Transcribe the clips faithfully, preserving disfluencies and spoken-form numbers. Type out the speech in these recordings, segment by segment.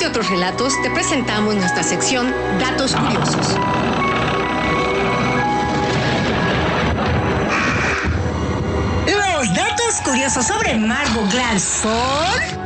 otros relatos, te presentamos nuestra sección Datos Curiosos. Los datos curiosos sobre Margot Glantz son...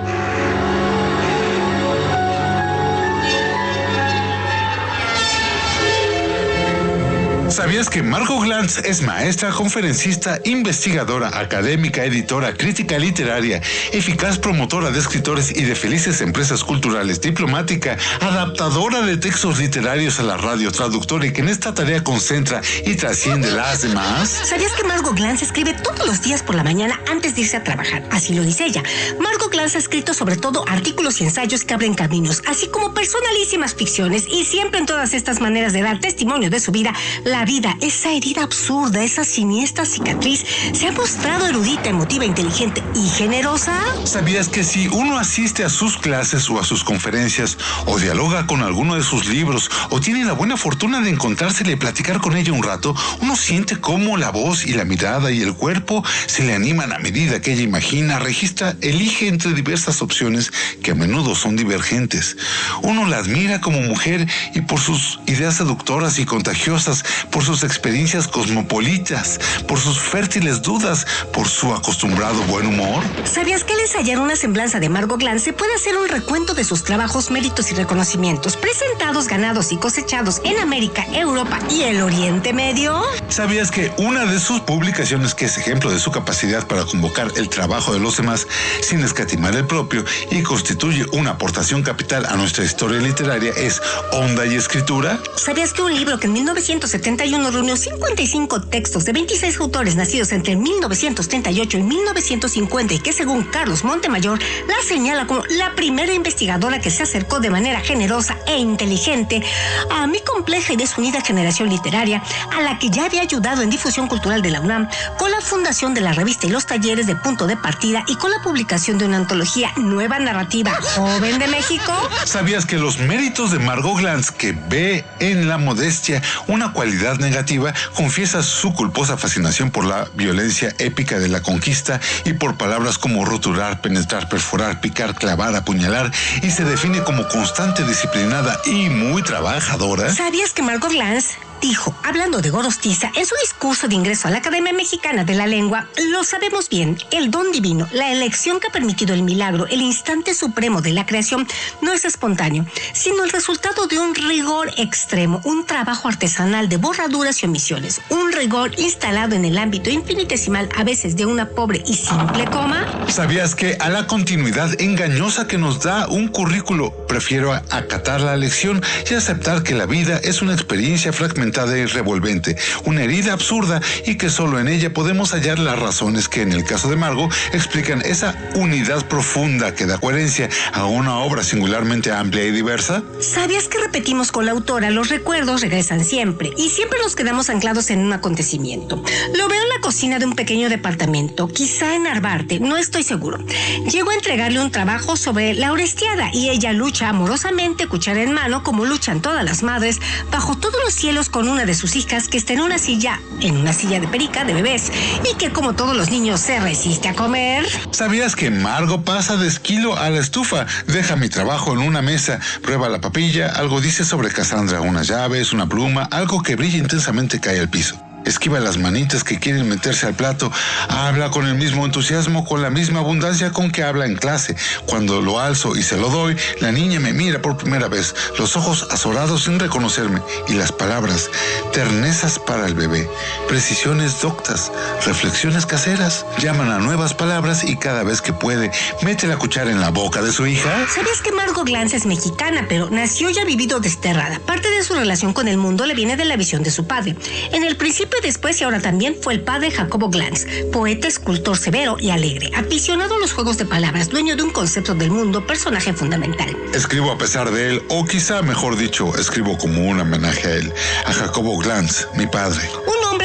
¿Sabías que Margot Glantz es maestra, conferencista, investigadora, académica, editora, crítica literaria, eficaz promotora de escritores y de felices empresas culturales, diplomática, adaptadora de textos literarios a la radio, traductora y que en esta tarea concentra y trasciende las demás? ¿Sabías que Margot Glantz escribe todos los días por la mañana antes de irse a trabajar? Así lo dice ella. Margot Glantz ha escrito sobre todo artículos y ensayos que abren caminos, así como personalísimas ficciones, y siempre en todas estas maneras de dar testimonio de su vida, la vida, esa herida absurda, esa siniestra cicatriz, se ha mostrado erudita, emotiva, inteligente y generosa. ¿Sabías que si uno asiste a sus clases o a sus conferencias, o dialoga con alguno de sus libros, o tiene la buena fortuna de encontrársela y platicar con ella un rato, uno siente cómo la voz y la mirada y el cuerpo se le animan a medida que ella imagina, registra, elige entre diversas opciones que a menudo son divergentes? Uno la admira como mujer y por sus ideas seductoras y contagiosas, por sus experiencias cosmopolitas, por sus fértiles dudas, por su acostumbrado buen humor. ¿Sabías que al ensayar una semblanza de Margot Glantz se puede hacer un recuento de sus trabajos, méritos y reconocimientos presentados, ganados y cosechados en América, Europa y el Oriente Medio? ¿Sabías que una de sus publicaciones, que es ejemplo de su capacidad para convocar el trabajo de los demás sin escatimar el propio y constituye una aportación capital a nuestra historia literaria, es Onda y Escritura? ¿Sabías que un libro que en mil novecientos setenta y uno reunió cincuenta y cinco textos de veintiséis autores nacidos entre mil novecientos treinta y ocho y mil novecientos cincuenta y que según Carlos Montemayor la señala como la primera investigadora que se acercó de manera generosa e inteligente a mi compleja y desunida generación literaria, a la que ya había ayudado en difusión cultural de la UNAM, con la fundación de la revista y los talleres de Punto de Partida y con la publicación de una antología, Nueva Narrativa Joven de México? ¿Sabías que los méritos de Margot Glantz, que ve en la modestia una cualidad negativa, confiesa su culposa fascinación por la violencia épica de la conquista y por palabras como roturar, penetrar, perforar, picar, clavar, apuñalar, y se define como constante, disciplinada y muy trabajadora? ¿Sabías que Margot Glantz dijo, hablando de Gorostiza, en su discurso de ingreso a la Academia Mexicana de la Lengua: lo sabemos bien, el don divino, la elección que ha permitido el milagro, el instante supremo de la creación, no es espontáneo, sino el resultado de un rigor extremo, un trabajo artesanal de borraduras y omisiones, un rigor instalado en el ámbito infinitesimal, a veces de una pobre y simple coma? ¿Sabías que a la continuidad engañosa que nos da un currículo, prefiero acatar la lección y aceptar que la vida es una experiencia fragmentada y revolvente, una herida absurda, y que solo en ella podemos hallar las razones que en el caso de Margot explican esa unidad profunda que da coherencia a una obra singularmente amplia y diversa? ¿Sabías que repetimos con la autora, los recuerdos regresan siempre y siempre nos quedamos anclados en un acontecimiento? Lo veo en la cocina de un pequeño departamento, quizá en Narvarte, no estoy seguro. Llego a entregarle un trabajo sobre la Orestiada y ella lucha amorosamente, cuchara en mano, como luchan todas las madres, bajo todos los cielos, con una de sus hijas que está en una silla, en una silla de perica de bebés, y que como todos los niños se resiste a comer. ¿Sabías que Margot pasa de esquilo a la estufa? Deja mi trabajo en una mesa, prueba la papilla, algo dice sobre Cassandra, unas llaves, una pluma, algo que brilla intensamente cae al piso. Esquiva las manitas que quieren meterse al plato, habla con el mismo entusiasmo, con la misma abundancia con que habla en clase. Cuando lo alzo y se lo doy, la niña me mira por primera vez, los ojos azorados sin reconocerme, y las palabras, ternezas para el bebé, precisiones doctas, reflexiones caseras, llaman a nuevas palabras y cada vez que puede, mete la cuchara en la boca de su hija. ¿Sabías que Margot Glantz es mexicana, pero nació y ha vivido desterrada? Parte de su relación con el mundo le viene de la visión de su padre. En el principio, después y ahora también, fue el padre Jacobo Glantz, poeta, escultor severo y alegre, aficionado a los juegos de palabras, dueño de un concepto del mundo, personaje fundamental. Escribo a pesar de él, o quizá mejor dicho, escribo como un homenaje a él, a Jacobo Glantz, mi padre. Un hombre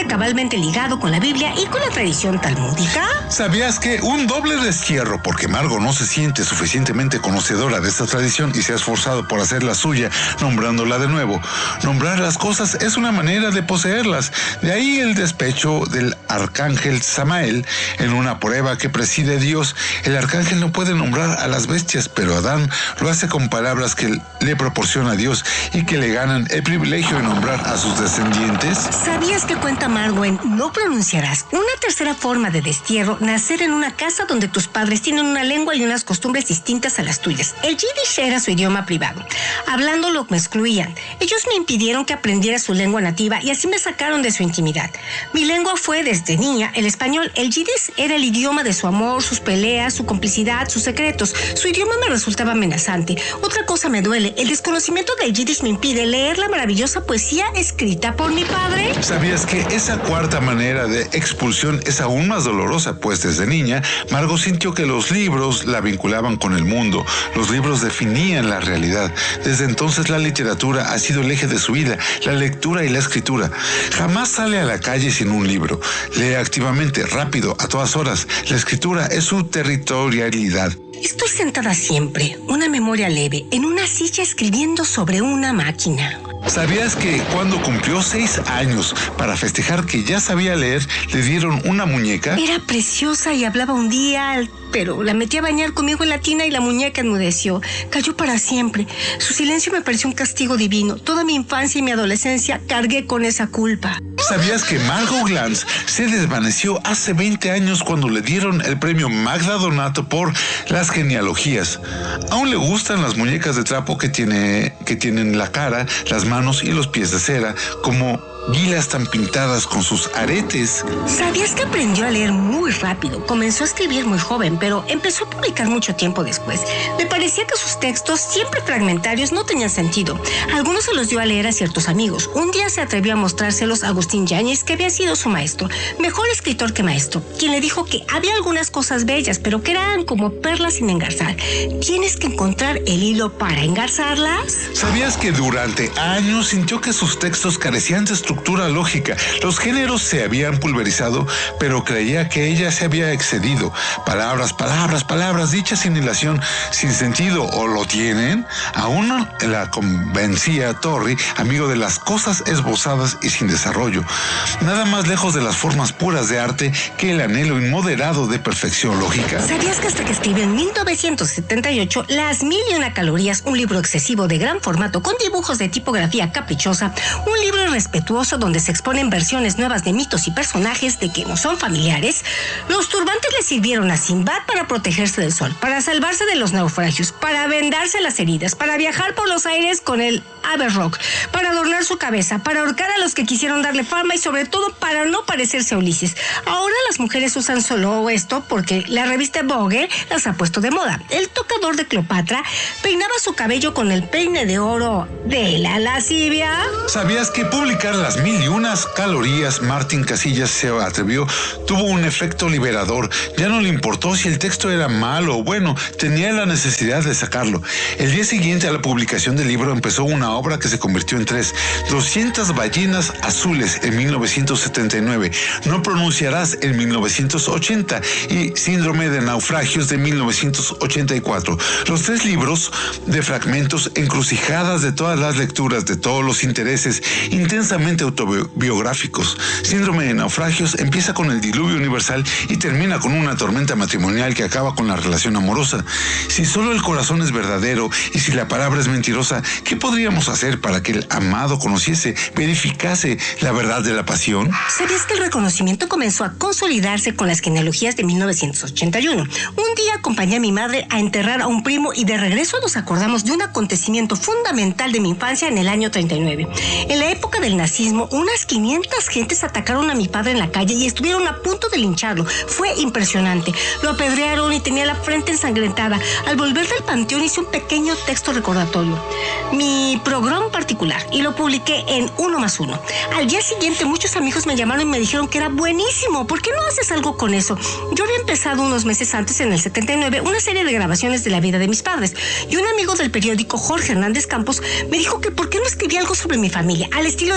cabalmente ligado con la Biblia y con la tradición talmúdica. ¿Sabías que un doble destierro, porque Margo no se siente suficientemente conocedora de esta tradición y se ha esforzado por hacerla suya, nombrándola de nuevo? Nombrar las cosas es una manera de poseerlas. De ahí el despecho del arcángel Samael en una prueba que preside Dios. El arcángel no puede nombrar a las bestias, pero Adán lo hace con palabras que le proporciona Dios y que le ganan el privilegio de nombrar a sus descendientes. ¿Sabías que cuenta Margo en No pronunciarás? Una tercera forma de destierro, nacer en una casa donde tus padres tienen una lengua y unas costumbres distintas a las tuyas. El yiddish era su idioma privado. Hablándolo me excluían. Ellos me impidieron que aprendiera su lengua nativa y así me sacaron de su intimidad. Mi lengua fue desde niña el español. El yiddish era el idioma de su amor, sus peleas, su complicidad, sus secretos. Su idioma me resultaba amenazante. Otra cosa me duele. El desconocimiento del yiddish me impide leer la maravillosa poesía escrita por mi padre. ¿Sabías que esa cuarta manera de expulsión es aún más dolorosa? Pues desde niña, Margo sintió que los libros la vinculaban con el mundo. Los libros definían la realidad. Desde entonces la literatura ha sido el eje de su vida, la lectura y la escritura. Jamás sale a la calle sin un libro. Lee activamente, rápido, a todas horas. La escritura es su territorialidad. Estoy sentada siempre, una memoria leve, en una silla escribiendo sobre una máquina. ¿Sabías que cuando cumplió seis años, para festejar que ya sabía leer, le dieron una muñeca? Era preciosa y hablaba un día, pero la metí a bañar conmigo en la tina y la muñeca enmudeció. Cayó para siempre. Su silencio me pareció un castigo divino. Toda mi infancia y mi adolescencia cargué con esa culpa. ¿Sabías que Margot Glantz se desvaneció hace veinte años cuando le dieron el premio Magda Donato por las genealogías? Aún le gustan las muñecas de trapo que, tiene, que tienen la cara, las manos y los pies de cera, como guilas tan pintadas con sus aretes. ¿Sabías que aprendió a leer muy rápido? Comenzó a escribir muy joven, pero empezó a publicar mucho tiempo después. Le parecía que sus textos, siempre fragmentarios, no tenían sentido. Algunos se los dio a leer a ciertos amigos. Un día se atrevió a mostrárselos a Agustín Yáñez, que había sido su maestro, mejor escritor que maestro, quien le dijo que había algunas cosas bellas, pero que eran como perlas sin engarzar. Tienes que encontrar el hilo para engarzarlas. ¿Sabías que durante años sintió que sus textos carecían de estructura lógica? Los géneros se habían pulverizado, pero creía que ella se había excedido. Palabras, palabras, palabras dichas sin hilación, sin sentido, ¿o lo tienen? Aún la convencía Torri, amigo de las cosas esbozadas y sin desarrollo. Nada más lejos de las formas puras de arte que el anhelo inmoderado de perfección lógica. ¿Sabías que hasta que escribió en mil novecientos setenta y ocho Las Mil y Una Calorías, un libro excesivo de gran formato con dibujos de tipografía caprichosa, un libro irrespetuoso donde se exponen versiones nuevas de mitos y personajes de que no son familiares? Los turbantes le sirvieron a Sinbad para protegerse del sol, para salvarse de los naufragios, para vendarse las heridas, para viajar por los aires con el Aberrock, para adornar su cabeza, para ahorcar a los que quisieron darle fama y sobre todo para no parecerse a Ulises. Ahora las mujeres usan solo esto porque la revista Vogue las ha puesto de moda. El tocador de Cleopatra peinaba su cabello con el peine de oro de la lascivia. ¿Sabías que publicar Las Mil y Unas Calorías, Martín Casillas se atrevió, tuvo un efecto liberador? Ya no le importó si el texto era malo o bueno, tenía la necesidad de sacarlo. El día siguiente a la publicación del libro empezó una obra que se convirtió en tres: doscientas ballenas azules en mil novecientos setenta y nueve, No pronunciarás en mil novecientos ochenta y Síndrome de naufragios de mil novecientos ochenta y cuatro. Los tres libros de fragmentos, encrucijadas de todas las lecturas, de todos los intereses, intensamente autobiográficos. Síndrome de naufragios empieza con el diluvio universal y termina con una tormenta matrimonial que acaba con la relación amorosa. Si solo el corazón es verdadero y si la palabra es mentirosa, ¿qué podríamos hacer para que el amado conociese, verificase la verdad de la pasión? ¿Sabías que el reconocimiento comenzó a consolidarse con las genealogías de mil novecientos ochenta y uno? Un día acompañé a mi madre a enterrar a un primo y de regreso nos acordamos de un acontecimiento fundamental de mi infancia en el año treinta y nueve. En la época del nazismo, unas quinientas gentes atacaron a mi padre en la calle y estuvieron a punto de lincharlo. Fue impresionante. Lo apedrearon y tenía la frente ensangrentada. Al volver del panteón hice un pequeño texto recordatorio, mi programa particular, y lo publiqué en Uno más Uno. Al día siguiente muchos amigos me llamaron y me dijeron que era buenísimo. ¿Por qué no haces algo con eso? Yo había empezado unos meses antes, en el setenta y nueve, una serie de grabaciones de la vida de mis padres, y un amigo del periódico, Jorge Hernández Campos, me dijo que por qué no escribía algo sobre mi familia, al estilo de aquel fragmento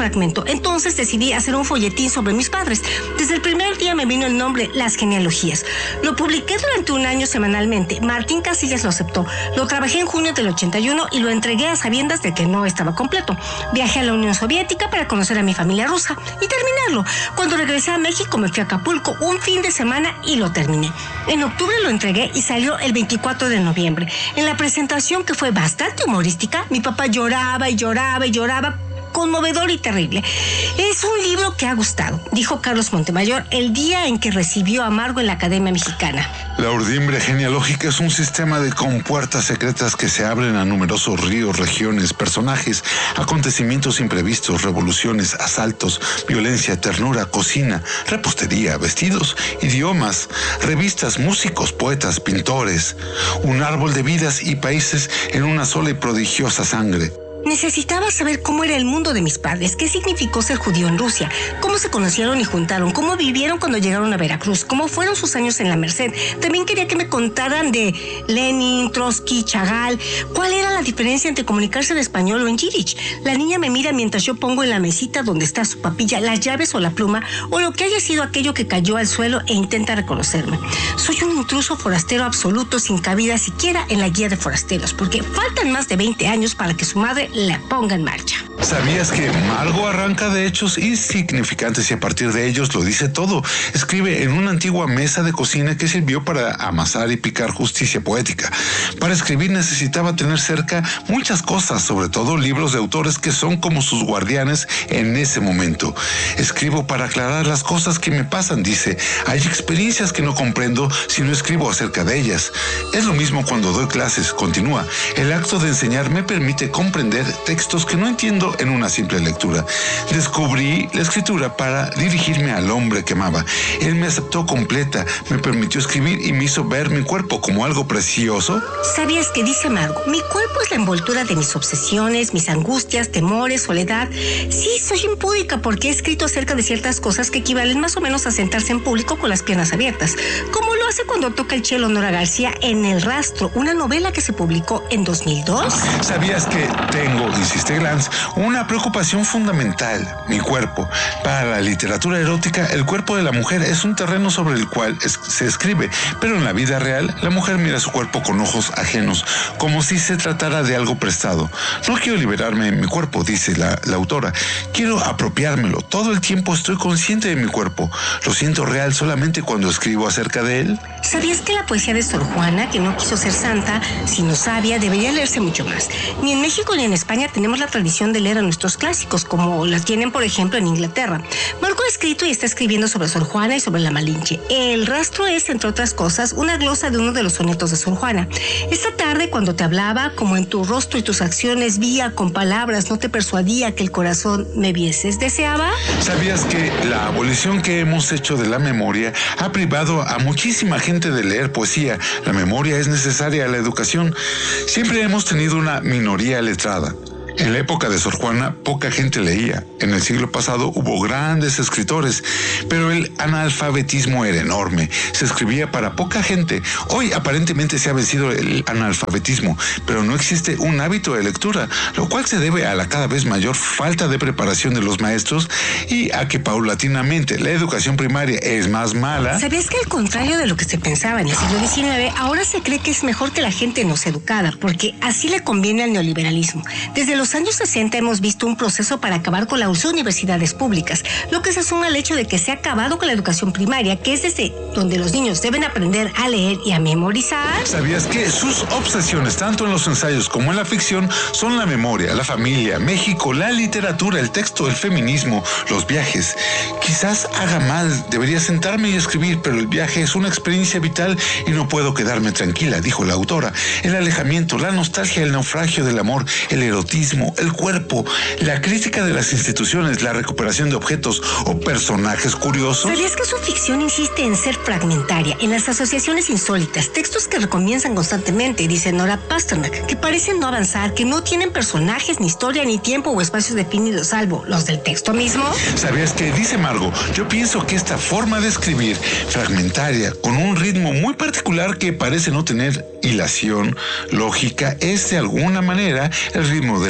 fragmento. Entonces decidí hacer un folletín sobre mis padres. Desde el primer día me vino el nombre Las Genealogías. Lo publiqué durante un año semanalmente. Martín Casillas lo aceptó. Lo trabajé en junio del ochenta y uno y lo entregué a sabiendas de que no estaba completo. Viajé a la Unión Soviética para conocer a mi familia rusa y terminarlo. Cuando regresé a México me fui a Acapulco un fin de semana y lo terminé. En octubre lo entregué y salió el veinticuatro de noviembre. En la presentación, que fue bastante humorística, mi papá lloraba y lloraba y lloraba, conmovedor y terrible. Es un libro que ha gustado, dijo Carlos Montemayor el día en que recibió a Margo en la Academia Mexicana. La urdimbre genealógica es un sistema de compuertas secretas que se abren a numerosos ríos, regiones, personajes, acontecimientos imprevistos, revoluciones, asaltos, violencia, ternura, cocina, repostería, vestidos, idiomas, revistas, músicos, poetas, pintores, un árbol de vidas y países en una sola y prodigiosa sangre. Necesitaba saber cómo era el mundo de mis padres, qué significó ser judío en Rusia, cómo se conocieron y juntaron, cómo vivieron cuando llegaron a Veracruz, cómo fueron sus años en la Merced. También quería que me contaran de Lenin, Trotsky, Chagall, cuál era la diferencia entre comunicarse en español o en yiddish. La niña me mira mientras yo pongo en la mesita donde está su papilla las llaves o la pluma o lo que haya sido aquello que cayó al suelo e intenta reconocerme. Soy un intruso forastero absoluto sin cabida siquiera en la guía de forasteros, porque faltan más de veinte años para que su madre la ponga en marcha. ¿Sabías que Margo arranca de hechos insignificantes y a partir de ellos lo dice todo? Escribe en una antigua mesa de cocina que sirvió para amasar y picar justicia poética. Para escribir necesitaba tener cerca muchas cosas, sobre todo libros de autores que son como sus guardianes en ese momento. Escribo para aclarar las cosas que me pasan, dice. Hay experiencias que no comprendo si no escribo acerca de ellas. Es lo mismo cuando doy clases, continúa. El acto de enseñar me permite comprender textos que no entiendo en una simple lectura. Descubrí la escritura para dirigirme al hombre que amaba. Él me aceptó completa, me permitió escribir y me hizo ver mi cuerpo como algo precioso. ¿Sabías que dice Margo? Mi cuerpo es la envoltura de mis obsesiones, mis angustias, temores, soledad. Sí, soy impúdica porque he escrito acerca de ciertas cosas que equivalen más o menos a sentarse en público con las piernas abiertas, como lo hace cuando toca el cello Nora García en El Rastro, una novela que se publicó en dos mil dos. ¿Sabías que tengo, insiste Glantz, una preocupación fundamental, mi cuerpo? Para la literatura erótica, el cuerpo de la mujer es un terreno sobre el cual es, se escribe, pero en la vida real, la mujer mira su cuerpo con ojos ajenos, como si se tratara de algo prestado. No quiero liberarme de mi cuerpo, dice la, la autora. Quiero apropiármelo. Todo el tiempo estoy consciente de mi cuerpo. Lo siento real solamente cuando escribo acerca de él. ¿Sabías que la poesía de Sor Juana, que no quiso ser santa, sino sabia, debería leerse mucho más? Ni en México ni en España tenemos la tradición de leer a nuestros clásicos, como la tienen, por ejemplo, en Inglaterra. Marco ha escrito y está escribiendo sobre Sor Juana y sobre la Malinche. El Rastro es, entre otras cosas, una glosa de uno de los sonetos de Sor Juana. Esta tarde, cuando te hablaba, como en tu rostro y tus acciones vía con palabras, no te persuadía que el corazón me vieses, deseaba. ¿Sabías que la abolición que hemos hecho de la memoria ha privado a muchísima gente de leer poesía? La memoria es necesaria a la educación. Siempre hemos tenido una minoría letrada. En la época de Sor Juana, poca gente leía. En el siglo pasado hubo grandes escritores, pero el analfabetismo era enorme. Se escribía para poca gente. Hoy aparentemente se ha vencido el analfabetismo, pero no existe un hábito de lectura, lo cual se debe a la cada vez mayor falta de preparación de los maestros y a que paulatinamente la educación primaria es más mala. ¿Sabías que al contrario de lo que se pensaba en el siglo diecinueve, ahora se cree que es mejor que la gente no sea educada, porque así le conviene al neoliberalismo? Desde los años sesenta hemos visto un proceso para acabar con las universidades públicas, lo que se suma al hecho de que se ha acabado con la educación primaria, que es desde donde los niños deben aprender a leer y a memorizar. ¿Sabías que sus obsesiones, tanto en los ensayos como en la ficción, son la memoria, la familia, México, la literatura, el texto, el feminismo, los viajes? Quizás haga mal, debería sentarme y escribir, pero el viaje es una experiencia vital y no puedo quedarme tranquila, dijo la autora. El alejamiento, la nostalgia, el naufragio del amor, el erotismo, el cuerpo, la crítica de las instituciones, la recuperación de objetos o personajes curiosos. ¿Sabías que su ficción insiste en ser fragmentaria, en las asociaciones insólitas, textos que recomienzan constantemente, dice Nora Pasternak, que parecen no avanzar, que no tienen personajes, ni historia, ni tiempo o espacios definidos, salvo los del texto mismo? ¿Sabías que, dice Margo, yo pienso que esta forma de escribir, fragmentaria, con un ritmo muy particular que parece no tener hilación, lógica, es de alguna manera el ritmo de la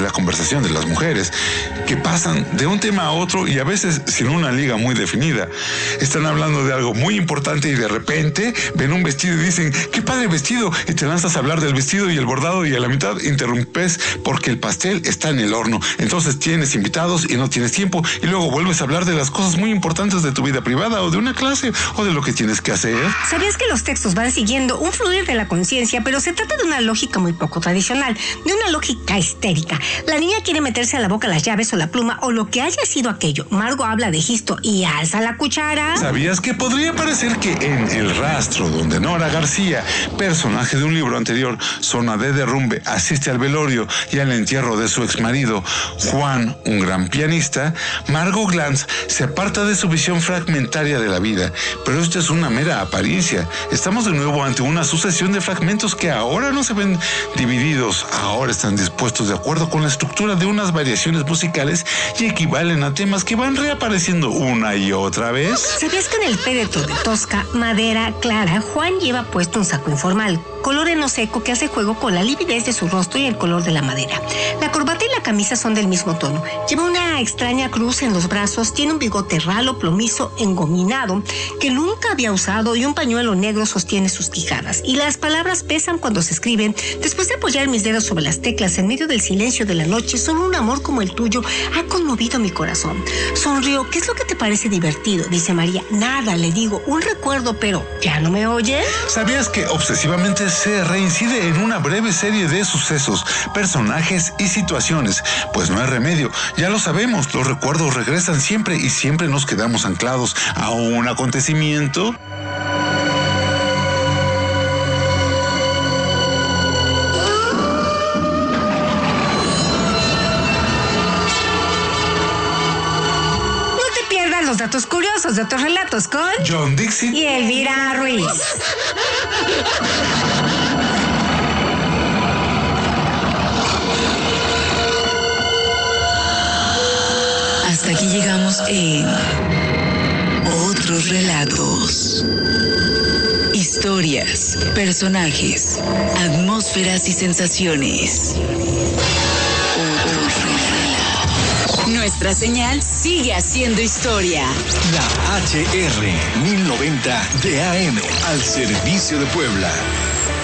la conversación de las mujeres, que pasan de un tema a otro y a veces sin una liga muy definida. Están hablando de algo muy importante y de repente ven un vestido y dicen, ¡qué padre vestido! Y te lanzas a hablar del vestido y el bordado y a la mitad interrumpes porque el pastel está en el horno. Entonces tienes invitados y no tienes tiempo y luego vuelves a hablar de las cosas muy importantes de tu vida privada o de una clase o de lo que tienes que hacer. ¿Sabías que los textos van siguiendo un fluir de la conciencia, pero se trata de una lógica muy poco tradicional, de una lógica histérica? La niña quiere meterse a la boca las llaves o la pluma o lo que haya sido aquello. Margo habla de Egisto y alza la cuchara. ¿Sabías que podría parecer que en El Rastro, donde Nora García, personaje de un libro anterior, zona de derrumbe, asiste al velorio y al entierro de su exmarido, Juan, un gran pianista, Margo Glantz se aparta de su visión fragmentaria de la vida? Pero esto es una mera apariencia. Estamos de nuevo ante una sucesión de fragmentos que ahora no se ven divididos, ahora están dispuestos de acuerdo con la estructura de unas variaciones musicales y equivalen a temas que van reapareciendo una y otra vez. ¿Sabías que en el féretro de Tosca, madera clara, Juan lleva puesto un saco informal, color heno seco que hace juego con la lividez de su rostro y el color de la madera? La corbata y la camisa son del mismo tono. Lleva una extraña cruz en los brazos, tiene un bigote ralo, plomizo, engominado, que nunca había usado y un pañuelo negro sostiene sus quijadas. Y las palabras pesan cuando se escriben. Después de apoyar mis dedos sobre las teclas en medio del silencio de la noche, solo un amor como el tuyo ha conmovido mi corazón. Sonrió. ¿Qué es lo que te parece divertido? Dice María. Nada, le digo. Un recuerdo, pero ¿ya no me oyes? ¿Sabías que obsesivamente se reincide en una breve serie de sucesos, personajes y situaciones? Pues no hay remedio. Ya lo sabemos. Los recuerdos regresan siempre y siempre nos quedamos anclados a un acontecimiento. Los datos curiosos de otros relatos con John Dixie y Elvira Ruiz. Hasta aquí llegamos en Otros Relatos. Historias, personajes, atmósferas y sensaciones. Otros Relatos. Nuestra señal sigue haciendo historia. La H R mil noventa de A M al servicio de Puebla.